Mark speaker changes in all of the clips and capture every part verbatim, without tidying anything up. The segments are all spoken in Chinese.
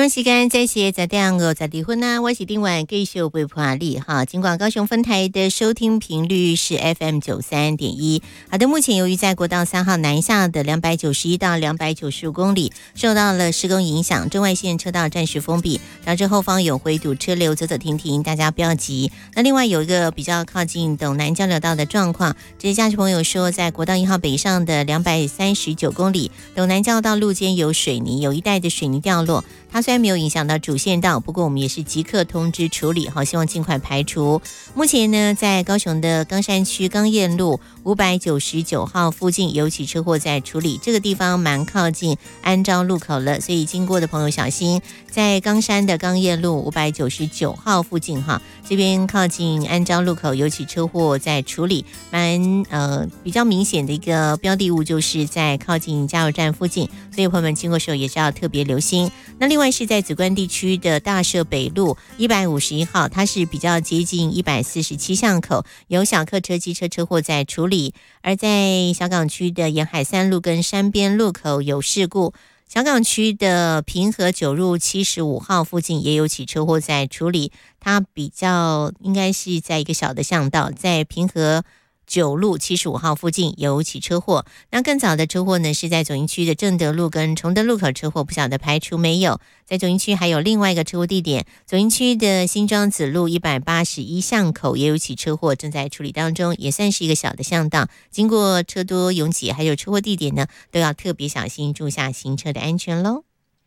Speaker 1: 那么时间在是十点五十二分啊，我是丁婉继续为伴你哈。尽管高雄分台的收听频率是 F M 九三点一，好的，目前由于在国道三号南下的两百九十一到两百九十五公里受到了施工影响，中外线车道暂时封闭，导致后方有回堵车流，走走停停，大家不要急。那另外有一个比较靠近斗南交流道的状况，这些驾驶朋友说，在国道一号北上的两百三十九公里，斗南交流道路肩有水泥，有一带的水泥掉落。它虽然没有影响到主线道，不过我们也是即刻通知处理，好，希望尽快排除。目前呢，在高雄的冈山区冈燕路五百九十九号附近有起车祸在处理，这个地方蛮靠近安昭路口了，所以经过的朋友小心。在冈山的冈燕路五百九十九号附近哈，这边靠近安昭路口有起车祸在处理，蛮呃比较明显的一个标的物就是在靠近加油站附近，所以朋友们经过的时候也是要特别留心。那另外是在梓官地区的大社北路一百五十一号，它是比较接近一百四十七巷口，有小客车机车车祸在处理。而在小港区的沿海三路跟山边路口有事故，小港区的平和九路七十五号附近也有起车祸在处理，它比较应该是在一个小的巷道，在平和九路七十五号附近有起车祸。那更早的车祸呢，是在左营区的正德路跟崇德路口车祸，不晓得排除没有。在左营区还有另外一个车祸地点，左营区的新庄子路一百八十一巷口也有起车祸，正在处理当中，也算是一个小的巷道，经过车多拥挤，还有车祸地点呢，都要特别小心，注下行车的安全咯。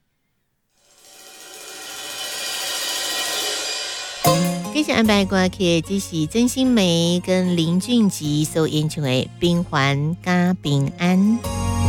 Speaker 1: 继续安排歌曲，这是曾心梅跟林俊杰所演唱的《冰环加平安》。